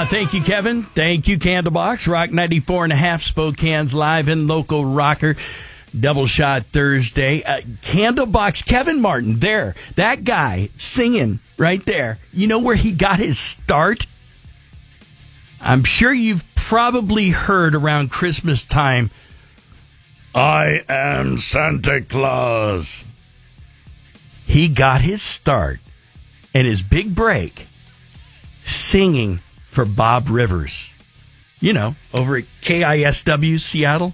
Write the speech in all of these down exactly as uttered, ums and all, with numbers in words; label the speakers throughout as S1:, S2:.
S1: Uh, thank you, Kevin. Thank you, Candlebox. Rock ninety-four and a half, Spokane's live and local rocker. Double Shot Thursday. Uh, Candlebox, Kevin Martin, there. That guy singing right there. You know where he got his start? I'm sure you've probably heard around Christmas time, I am Santa Claus. He got his start and his big break singing for Bob Rivers. You know, over at K I S W, Seattle.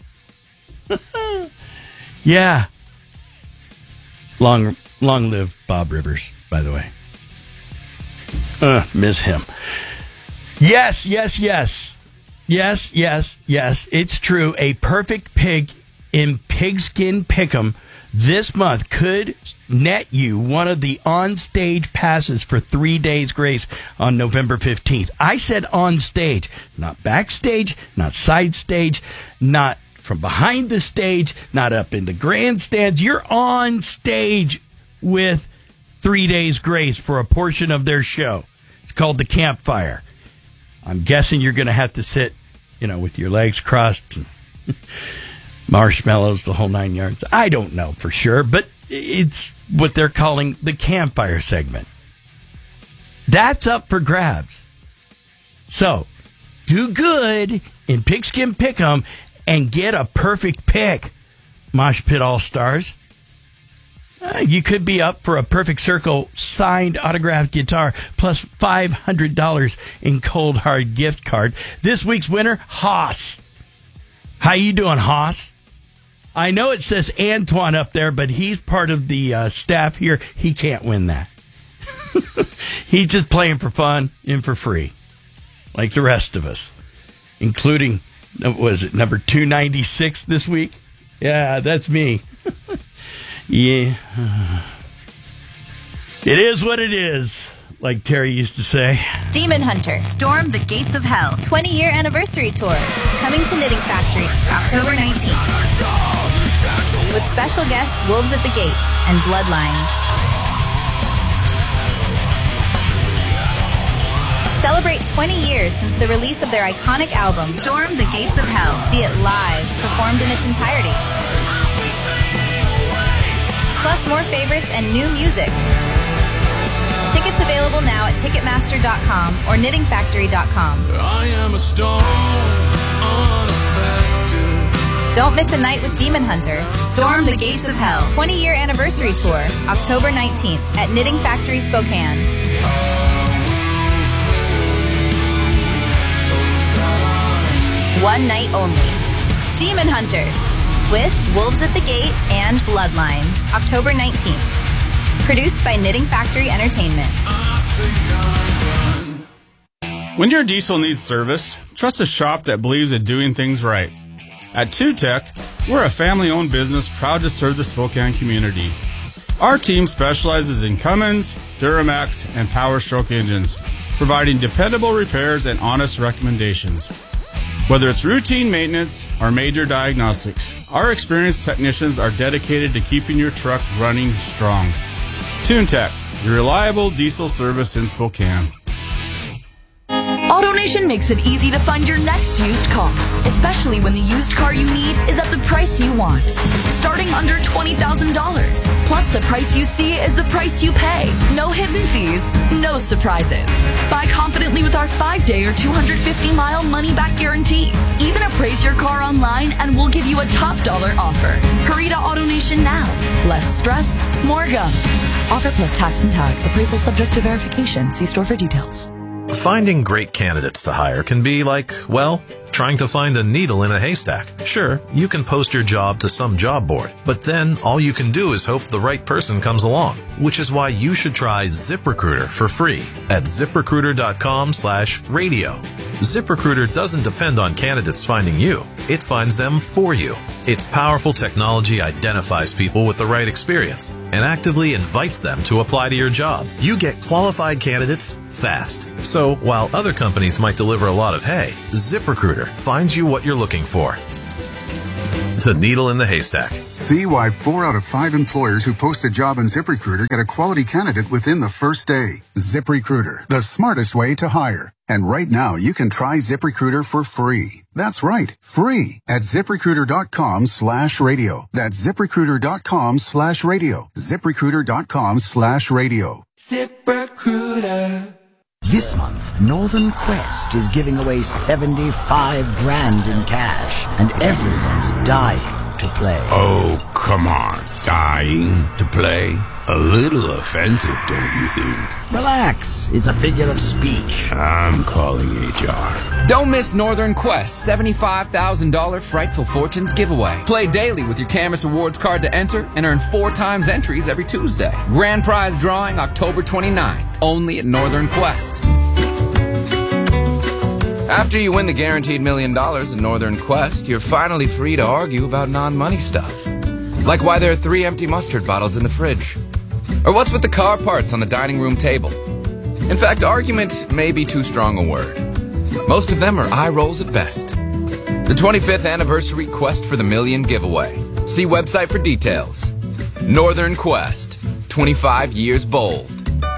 S1: Yeah. Long, long live Bob Rivers, by the way. Uh, miss him. Yes, yes, yes. Yes, yes, yes. It's true. A perfect pig in Pigskin Pick'em this month could net you one of the on-stage passes for Three Days Grace on November fifteenth. I said on stage, not backstage, not side stage, not from behind the stage, not up in the grandstands. You're on stage with Three Days Grace for a portion of their show. It's called The Campfire. I'm guessing you're going to have to sit, you know, with your legs crossed and marshmallows, the whole nine yards. I don't know for sure, but it's what they're calling the campfire segment. That's up for grabs. So, do good in Pigskin Pick'em and get a perfect pick, Mosh Pit All-Stars. Uh, you could be up for a Perfect Circle signed autographed guitar plus five hundred dollars in Cold Hard gift card. This week's winner, Haas. How you doing, Haas? I know it says Antoine up there, but he's part of the uh, staff here. He can't win that. He's just playing for fun and for free, like the rest of us, including, was it number two ninety-six this week? Yeah, that's me. Yeah. It is what it is, like Terry used to say.
S2: Demon Hunter, Storm the Gates of Hell, twenty-year anniversary tour, coming to Knitting Factory, October nineteenth. With special guests Wolves at the Gate and Bloodlines. Celebrate twenty years since the release of their iconic album, Storm the Gates of Hell. See it live, performed in its entirety. Plus more favorites and new music. Tickets available now at Ticketmaster dot com or Knitting Factory dot com.
S3: I am a stone unaffected.
S2: Don't miss a night with Demon Hunter. Storm the Gates of Hell. twenty-year anniversary tour, October nineteenth at Knitting Factory Spokane. One night only. Demon Hunters with Wolves at the Gate and Bloodlines, October nineteenth. Produced by Knitting Factory Entertainment.
S4: When your diesel needs service, trust a shop that believes in doing things right. At Two Tech, we're a family-owned business proud to serve the Spokane community. Our team specializes in Cummins, Duramax, and Power Stroke engines, providing dependable repairs and honest recommendations. Whether it's routine maintenance or major diagnostics, our experienced technicians are dedicated to keeping your truck running strong. TuneTech, your reliable diesel service in Spokane.
S5: AutoNation makes it easy to find your next used car, especially when the used car you need is at the price you want. Starting under twenty thousand dollars. Plus, the price you see is the price you pay. No hidden fees, no surprises. Buy confidently with our five-day or two hundred fifty mile money-back guarantee. Even appraise your car online and we'll give you a top dollar offer. Hurry to AutoNation now. Less stress, more go. Offer plus tax and tag. Appraisal subject to verification. See store for details.
S6: Finding great candidates to hire can be like, well, trying to find a needle in a haystack. Sure, you can post your job to some job board, but then all you can do is hope the right person comes along, which is why you should try ZipRecruiter for free at ZipRecruiter.com slash radio. ZipRecruiter doesn't depend on candidates finding you. It finds them for you. Its powerful technology identifies people with the right experience and actively invites them to apply to your job. You get qualified candidates fast. So while other companies might deliver a lot of hay, ZipRecruiter finds you what you're looking for. The needle in the haystack.
S7: See why four out of five employers who post a job on ZipRecruiter get a quality candidate within the first day. ZipRecruiter, the smartest way to hire. And right now, you can try ZipRecruiter for free. That's right, free at ZipRecruiter.com slash radio. That's ZipRecruiter.com slash radio. ZipRecruiter.com slash radio.
S8: ZipRecruiter. This month, Northern Quest is giving away seventy-five grand in cash, and everyone's dying to play.
S9: Oh, come on. Dying to play? A little offensive, don't you think?
S8: Relax. It's a figure of speech.
S9: I'm calling H R.
S10: Don't miss Northern Quest seventy-five thousand dollars Frightful Fortunes giveaway. Play daily with your Camus Rewards card to enter and earn four times entries every Tuesday. Grand prize drawing October twenty-ninth, only at Northern Quest. After you win the guaranteed million dollars in Northern Quest, you're finally free to argue about non-money stuff. Like why there are three empty mustard bottles in the fridge. Or what's with the car parts on the dining room table. In fact, argument may be too strong a word. Most of them are eye rolls at best. The twenty-fifth anniversary Quest for the Million giveaway. See website for details. Northern Quest, twenty-five years bold.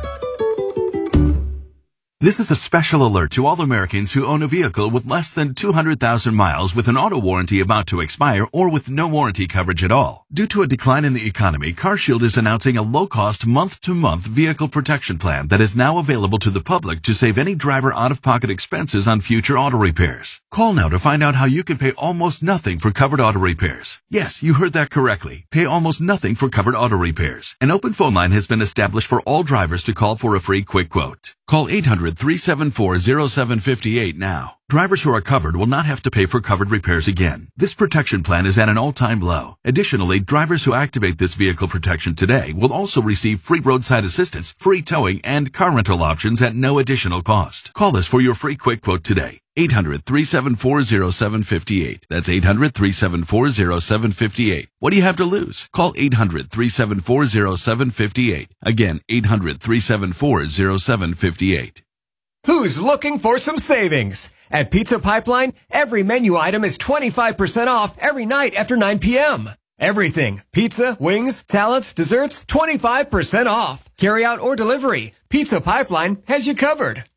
S11: This is a special alert to all Americans who own a vehicle with less than two hundred thousand miles with an auto warranty about to expire or with no warranty coverage at all. Due to a decline in the economy, CarShield is announcing a low-cost month-to-month vehicle protection plan that is now available to the public to save any driver out-of-pocket expenses on future auto repairs. Call now to find out how you can pay almost nothing for covered auto repairs. Yes, you heard that correctly. Pay almost nothing for covered auto repairs. An open phone line has been established for all drivers to call for a free quick quote. Call eight hundred, three seven four, zero seven five eight now. Drivers who are covered will not have to pay for covered repairs again. This protection plan is at an all-time low. Additionally, drivers who activate this vehicle protection today will also receive free roadside assistance, free towing, and car rental options at no additional cost. Call us for your free quick quote today. eight hundred, three seven four, zero seven five eight. That's eight hundred, three seven four, zero seven five eight. What do you have to lose? Call eight hundred, three seven four, zero seven five eight. Again, eight hundred, three seven four, zero seven five eight.
S12: Who's looking for some savings? At Pizza Pipeline, every menu item is twenty-five percent off every night after nine p.m. Everything. Pizza, wings, salads, desserts, twenty-five percent off. Carry out or delivery. Pizza Pipeline has you covered.